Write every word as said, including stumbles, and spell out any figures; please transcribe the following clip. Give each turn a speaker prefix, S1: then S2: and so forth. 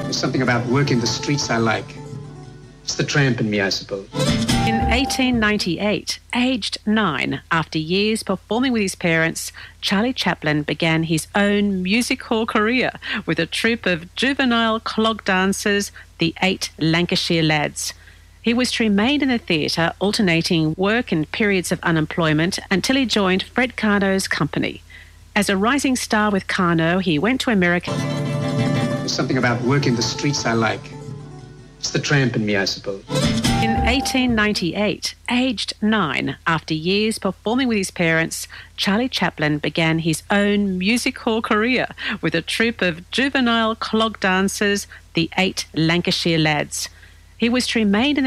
S1: There's something about work in the streets I like. It's the tramp in me, I suppose.
S2: In eighteen ninety-eight, aged nine, after years performing with his parents, Charlie Chaplin began his own music hall career with a troupe of juvenile clog dancers, the Eight Lancashire Lads. He was to remain in the theatre, alternating work and periods of unemployment until he joined Fred Karno's company. As a rising star with Karno, he went to America.
S1: There's something about work in the streets I like. It's the tramp in me, I suppose.
S2: In eighteen ninety-eight, aged nine, after years performing with his parents, Charlie Chaplin began his own music hall career with a troupe of juvenile clog dancers, the Eight Lancashire Lads. He was to remain in the